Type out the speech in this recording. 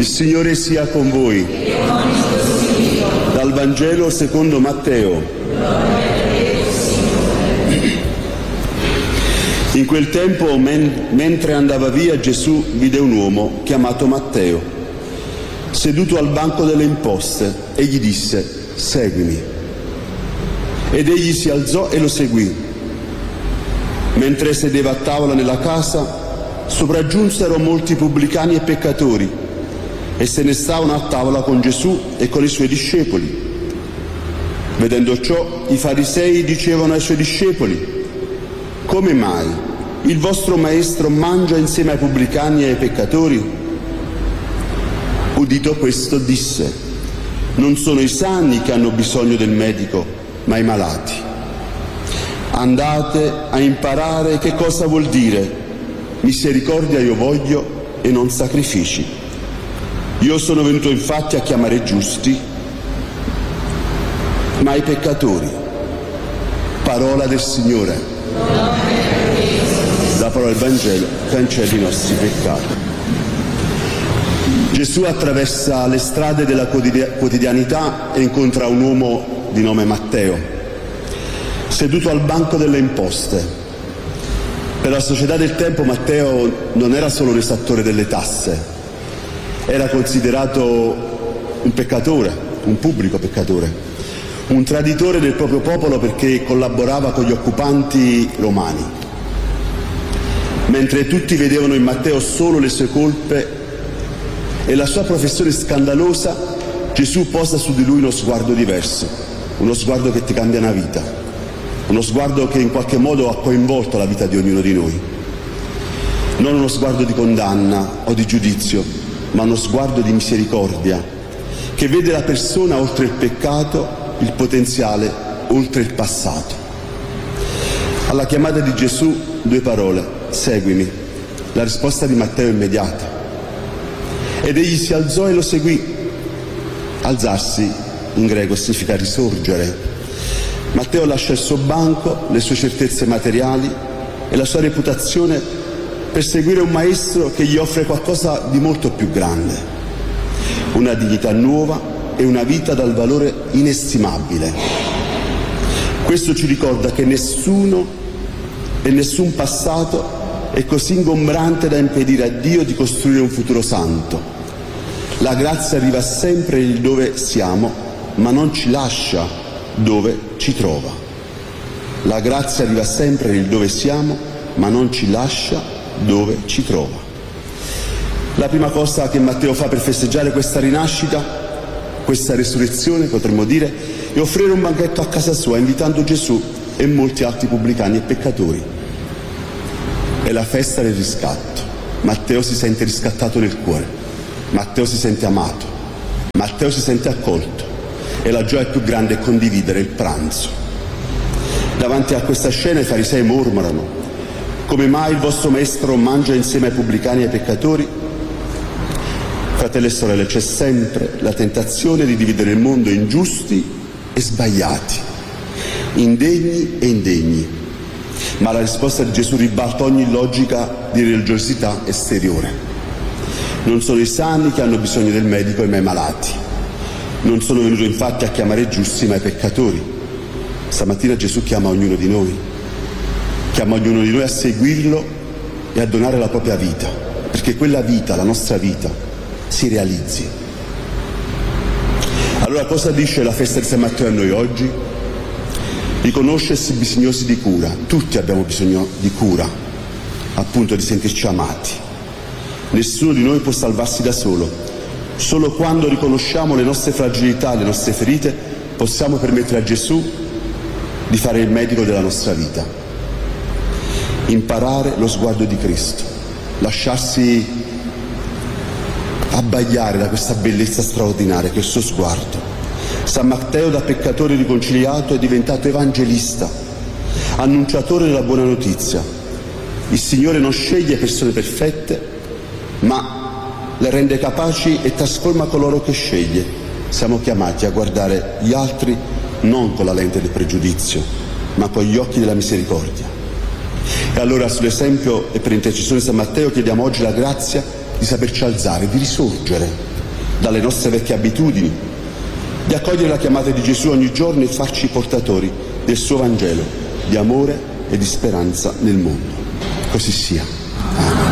Il Signore sia con voi. Dal Vangelo secondo Matteo. In quel tempo, mentre andava via, Gesù vide un uomo chiamato Matteo, seduto al banco delle imposte, e gli disse: seguimi. Ed egli si alzò e lo seguì. Mentre sedeva a tavola nella casa, sopraggiunsero molti pubblicani e peccatori, e se ne stavano a tavola con Gesù e con i suoi discepoli. Vedendo ciò, i farisei dicevano ai suoi discepoli: come mai il vostro maestro mangia insieme ai pubblicani e ai peccatori? Udito questo, disse: non sono i sani che hanno bisogno del medico, ma i malati. Andate a imparare che cosa vuol dire: misericordia io voglio e non sacrifici. Io sono venuto infatti a chiamare i giusti, ma i peccatori. Parola del Signore. La parola del Vangelo cancella i nostri peccati. Gesù attraversa le strade della quotidianità e incontra un uomo di nome Matteo, seduto al banco delle imposte. Per la società del tempo Matteo non era solo un esattore delle tasse, era considerato un peccatore, un pubblico peccatore, un traditore del proprio popolo perché collaborava con gli occupanti romani. Mentre tutti vedevano in Matteo solo le sue colpe e la sua professione scandalosa, Gesù posa su di lui uno sguardo diverso, uno sguardo che ti cambia una vita, uno sguardo che in qualche modo ha coinvolto la vita di ognuno di noi. Non uno sguardo di condanna o di giudizio, ma uno sguardo di misericordia, che vede la persona oltre il peccato, il potenziale oltre il passato. Alla chiamata di Gesù, due parole: seguimi. La risposta di Matteo è immediata. Ed egli si alzò e lo seguì. Alzarsi in greco significa risorgere. Matteo lascia il suo banco, le sue certezze materiali e la sua reputazione per seguire un maestro che gli offre qualcosa di molto più grande, una dignità nuova e una vita dal valore inestimabile. Questo ci ricorda che nessuno e nessun passato è così ingombrante da impedire a Dio di costruire un futuro santo. La grazia arriva sempre lì dove siamo, ma non ci lascia dove ci trova. La grazia arriva sempre lì dove siamo, ma non ci lascia dove ci trova. La prima cosa che Matteo fa per festeggiare questa rinascita, questa resurrezione, potremmo dire, è offrire un banchetto a casa sua, invitando Gesù e molti altri pubblicani e peccatori. È la festa del riscatto. Matteo si sente riscattato nel cuore, Matteo si sente amato, Matteo si sente accolto, e la gioia più grande è condividere il pranzo. Davanti a questa scena i farisei mormorano: come mai il vostro maestro mangia insieme ai pubblicani e ai peccatori? Fratelli e sorelle, c'è sempre la tentazione di dividere il mondo in giusti e sbagliati, indegni e indegni, ma la risposta di Gesù ribalta ogni logica di religiosità esteriore. Non sono i sani che hanno bisogno del medico, ma i malati. Non sono venuto infatti a chiamare i giusti, ma i peccatori. Stamattina Gesù chiama ognuno di noi. Chiama ognuno di noi a seguirlo e a donare la propria vita, perché quella vita, la nostra vita, si realizzi. Allora cosa dice la festa di San Matteo a noi oggi? Riconoscersi bisognosi di cura. Tutti abbiamo bisogno di cura, appunto di sentirci amati. Nessuno di noi può salvarsi da solo. Solo quando riconosciamo le nostre fragilità, le nostre ferite, possiamo permettere a Gesù di fare il medico della nostra vita. Imparare lo sguardo di Cristo, lasciarsi abbagliare da questa bellezza straordinaria che è il suo sguardo. San Matteo, da peccatore riconciliato, è diventato evangelista, annunciatore della buona notizia. Il Signore non sceglie persone perfette, ma le rende capaci e trasforma coloro che sceglie. Siamo chiamati a guardare gli altri non con la lente del pregiudizio, ma con gli occhi della misericordia. E allora, sull'esempio e per intercessione di San Matteo, chiediamo oggi la grazia di saperci alzare, di risorgere dalle nostre vecchie abitudini, di accogliere la chiamata di Gesù ogni giorno e farci portatori del suo Vangelo di amore e di speranza nel mondo. Così sia. Amen.